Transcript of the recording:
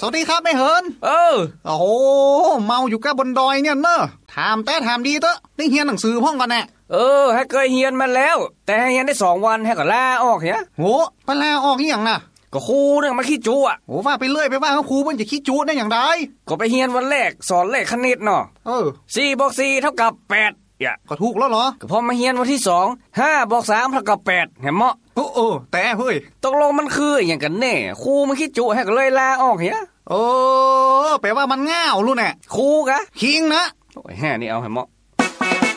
สวัสดีครับไม่เหินโอ้โหเมาอยู่กับบนดอยเนี่ยเนอะถามดีเถอะได้เรียนหนังสือพ่องกันแน่ให้เคยเรียนมาแล้วแต่ให้เรียนได้2 วันให้ก็ลาออกเหี้ยโหไปลาออกอีหยังน่ะก็ครูเนี่ยมาขี้จูอ่ะโหว่าไปเรื่อยไปว่าครูเพิ่นจะขี้จูได้อย่างใดก็ไปเรียนวันแรกสอนเลขคณิตเนาะ4 บวก 4เท่ากับ8อย่าก็ถูกแล้วเหรอก็พอมาเรียนวันที่2 5 บวก 3เท่ากับ8เห็นมั้ยแต่เฮ้ยตกลงมันคืออย่างกันแน่ครูมันขี้จูให้ก็เลยลาออกเหี้ยแปลว่ามันง่าวรู้แน่ครูกะคิงนะโอ้ยแห่นี่เอาให้มั้ย